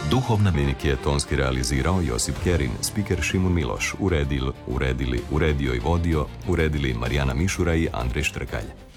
Duhovna Minik je tonski realizirao Josip Kerin, spiker Šimun Miloš, uredio i vodio, uredili Marijana Mišura i Andrej Štrkalj.